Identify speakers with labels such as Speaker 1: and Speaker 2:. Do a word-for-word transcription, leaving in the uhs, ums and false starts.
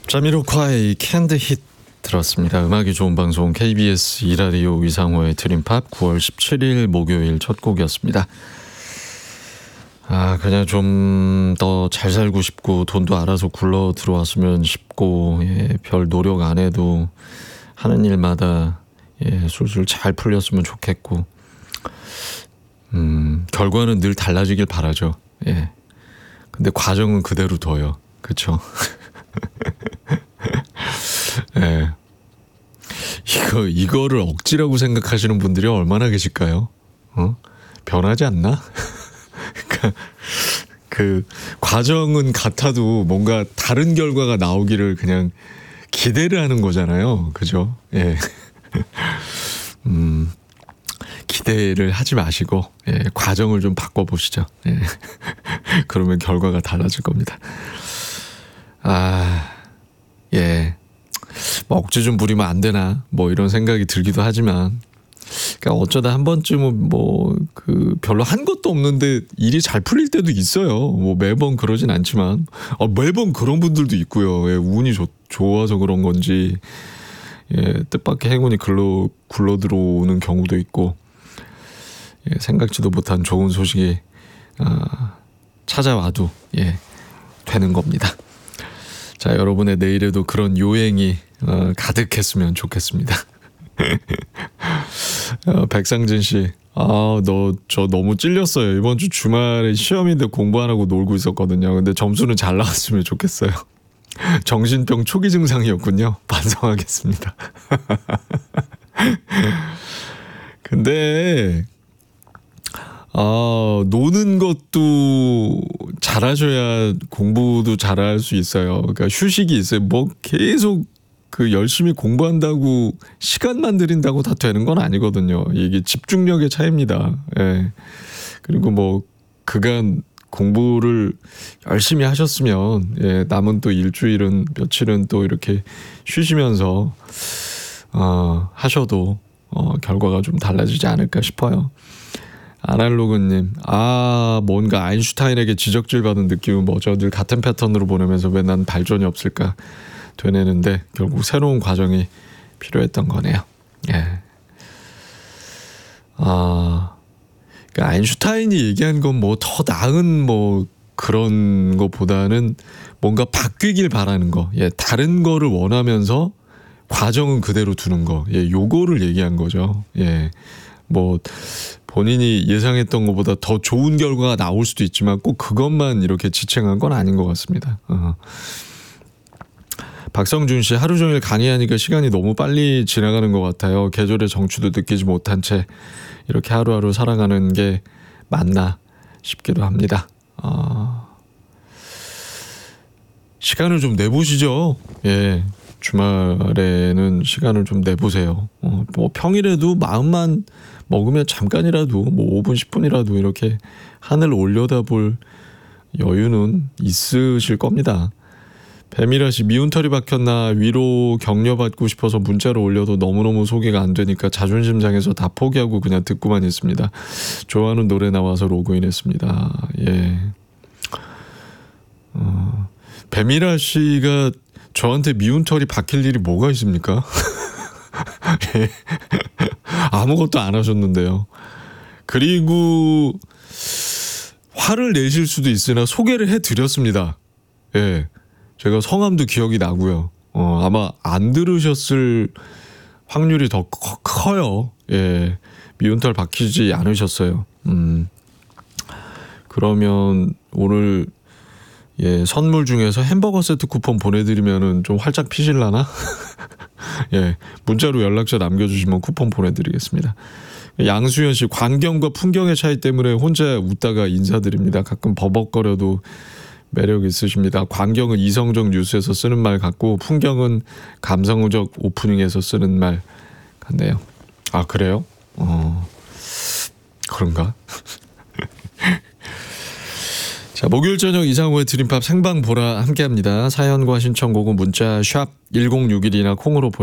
Speaker 1: 자미로콰이 캔드 힛 들었습니다. 음악이 좋은 방송 케이비에스 이라디오 이상호의 드림팝 구월 십칠일 목요일 첫 곡이었습니다. 아 그냥 좀 더 잘 살고 싶고 돈도 알아서 굴러 들어왔으면 싶고 예, 별 노력 안 해도 하는 일마다 예, 술술 잘 풀렸으면 좋겠고 음, 결과는 늘 달라지길 바라죠. 예. 근데 과정은 그대로 둬요. 그쵸? 예. 이거, 이거를 억지라고 생각하시는 분들이 얼마나 계실까요? 어? 변하지 않나? 그러니까 그 과정은 같아도 뭔가 다른 결과가 나오기를 그냥 기대를 하는 거잖아요. 그죠? 예. 음, 기대를 하지 마시고, 예, 과정을 좀 바꿔보시죠. 예. 그러면 결과가 달라질 겁니다. 아, 예. 뭐 억지 좀 부리면 안 되나, 뭐 이런 생각이 들기도 하지만, 그러니까 어쩌다 한 번쯤은 뭐, 그, 별로 한 것도 없는데 일이 잘 풀릴 때도 있어요. 뭐 매번 그러진 않지만, 어, 매번 그런 분들도 있고요. 예, 운이 좋, 좋아서 그런 건지, 예, 뜻밖의 행운이 글로, 굴러 들어오는 경우도 있고, 예, 생각지도 못한 좋은 소식이, 아, 찾아와도, 예, 되는 겁니다. 자, 여러분의 내일에도 그런 요행이 어, 가득했으면 좋겠습니다. 어, 백상진 씨, 아, 너 저 너무 찔렸어요. 이번 주 주말에 시험인데 공부 안 하고 놀고 있었거든요. 근데 점수는 잘 나왔으면 좋겠어요. 정신병 초기 증상이었군요. 반성하겠습니다. 근데 아, 노는 것도 잘하셔야 공부도 잘할 수 있어요. 그러니까 휴식이 있어요. 뭐 계속 그 열심히 공부한다고 시간만 들인다고 다 되는 건 아니거든요. 이게 집중력의 차이입니다. 예. 그리고 뭐 그간 공부를 열심히 하셨으면 예, 남은 또 일주일은 며칠은 또 이렇게 쉬시면서 어, 하셔도 어, 결과가 좀 달라지지 않을까 싶어요. 아날로그님, 아 뭔가 아인슈타인에게 지적질 받은 느낌은 뭐죠? 늘 같은 패턴으로 보내면서 왜 난 발전이 없을까 되뇌는데 결국 새로운 과정이 필요했던 거네요. 예. 아, 그러니까 아인슈타인이 얘기한 건 뭐 더 나은 뭐 그런 것보다는 뭔가 바뀌길 바라는 거, 예, 다른 거를 원하면서 과정은 그대로 두는 거, 예, 요거를 얘기한 거죠. 예, 뭐. 본인이 예상했던 것보다 더 좋은 결과가 나올 수도 있지만 꼭 그것만 이렇게 지탱한 건 아닌 것 같습니다. 어. 박성준 씨, 하루 종일 강의하니까 시간이 너무 빨리 지나가는 것 같아요. 계절의 정취도 느끼지 못한 채 이렇게 하루하루 살아가는 게 맞나 싶기도 합니다. 어. 시간을 좀 내보시죠. 예, 주말에는 시간을 좀 내보세요. 어, 뭐 평일에도 마음만 먹으면 잠깐이라도 뭐 오 분 십 분이라도 이렇게 하늘 올려다볼 여유는 있으실 겁니다. 배미라씨, 미운 털이 박혔나 위로 격려받고 싶어서 문자로 올려도 너무너무 소개가 안 되니까 자존심 상해서 다 포기하고 그냥 듣고만 있습니다. 좋아하는 노래 나와서 로그인했습니다. 예. 어, 배미라씨가 저한테 미운 털이 박힐 일이 뭐가 있습니까? 예. 아무것도 안 하셨는데요. 그리고 화를 내실 수도 있으나 소개를 해드렸습니다. 예, 제가 성함도 기억이 나고요. 어, 아마 안 들으셨을 확률이 더 커, 커요. 예, 미운털 박히지 않으셨어요. 음, 그러면 오늘 예, 선물 중에서 햄버거 세트 쿠폰 보내드리면은 좀 활짝 피실라나? 예, 문자로 연락처 남겨주시면 쿠폰 보내드리겠습니다. 양수연 씨, 광경과 풍경의 차이 때문에 혼자 웃다가 인사드립니다. 가끔 버벅거려도 매력 있으십니다. 광경은 이성적 뉴스에서 쓰는 말 같고 풍경은 감성적 오프닝에서 쓰는 말 같네요. 아, 그래요? 어, 그런가? 자, 목요일 저녁 이상호의 드림팝 생방 보라 함께합니다. 사연과 신청곡은 문자 샵 일공육일이나 콩으로 보내